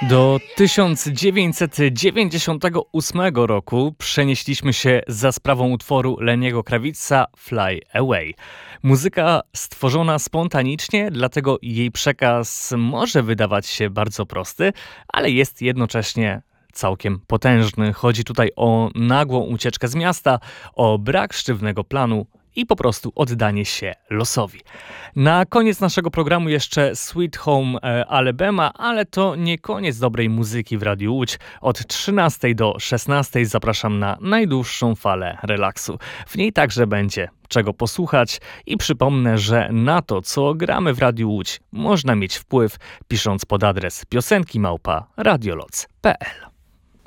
Do 1998 roku przenieśliśmy się za sprawą utworu Leniego Kravitza Fly Away. Muzyka stworzona spontanicznie, dlatego jej przekaz może wydawać się bardzo prosty, ale jest jednocześnie całkiem potężny. Chodzi tutaj o nagłą ucieczkę z miasta, o brak sztywnego planu i po prostu oddanie się losowi. Na koniec naszego programu jeszcze Sweet Home Alabama, ale to nie koniec dobrej muzyki w Radiu Łódź. Od 13 do 16 zapraszam na najdłuższą falę relaksu. W niej także będzie czego posłuchać i przypomnę, że na to, co gramy w Radiu Łódź, można mieć wpływ pisząc pod adres piosenki@radioloc.pl.